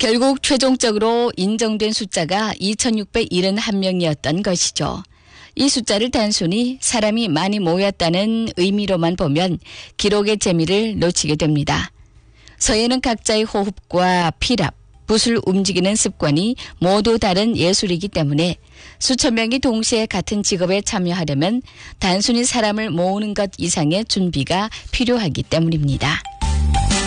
결국 최종적으로 인정된 숫자가 2,671명이었던 것이죠. 이 숫자를 단순히 사람이 많이 모였다는 의미로만 보면 기록의 재미를 놓치게 됩니다. 서예는 각자의 호흡과 필압, 붓을 움직이는 습관이 모두 다른 예술이기 때문에 수천 명이 동시에 같은 직업에 참여하려면 단순히 사람을 모으는 것 이상의 준비가 필요하기 때문입니다.